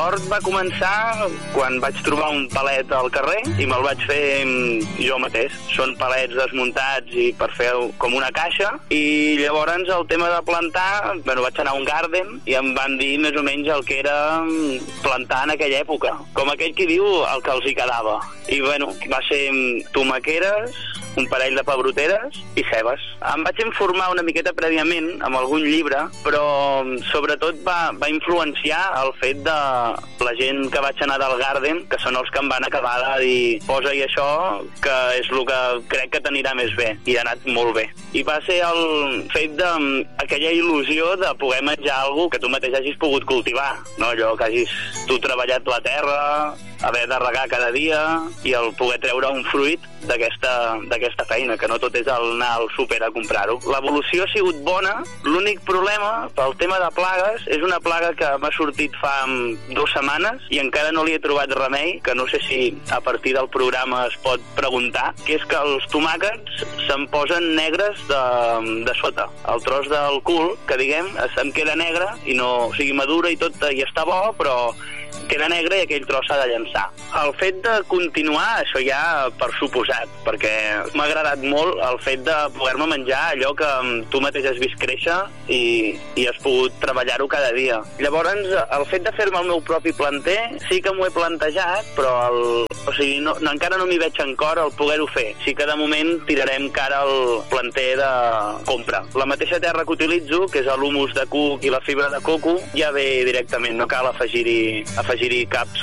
l'hort va començar quan vaig trobar un palet al carrer i me'l vaig fer jo mateix. Són palets desmuntats i per fer com una caixa, i llavors el tema de plantar, vaig anar a un garden i em van dir més o menys el que era plantar en aquella època. Com aquell qui diu el que els hi quedava. I va ser tomaqueres, un parell de pebroteres i cebes. Em vaig informar una miqueta prèviament amb algun llibre, però sobretot va influenciar el fet de la gent que vaig anar del Garden, que són els que em van acabar de dir posa-hi això, que és el que crec que t'anirà més bé. I ha anat molt bé. I va ser el fet d'aquella il·lusió de poder menjar alguna que tu mateix hagis pogut cultivar, no? Allò que hagis tu treballat la terra, haver de regar cada dia i el poder treure un fruit d'aquesta feina, que no tot és anar al súper a comprar-ho. L'evolució ha sigut bona. L'únic problema pel tema de plagues és una plaga que m'ha sortit fa 2 setmanes i encara no li he trobat remei, que no sé si a partir del programa es pot preguntar, que és que els tomàquets se'm posen negres de sota. El tros del cul, que diguem, em queda negre i no, o sigui, madura i tot i està bo, però queda negre i aquell tros s'ha de llançar. El fet de continuar, això ja per suposat, perquè m'ha agradat molt el fet de poder-me menjar allò que tu mateix has vist créixer i has pogut treballar-ho cada dia. Llavors, el fet de fer-me el meu propi planter sí que m'ho he plantejat, però encara no m'hi veig en cor el poder-ho fer. Sí que de moment tirarem cara al planter de compra. La mateixa terra que utilitzo, que és l'humus de cuc i la fibra de coco, ja ve directament, no cal afegir-hi cap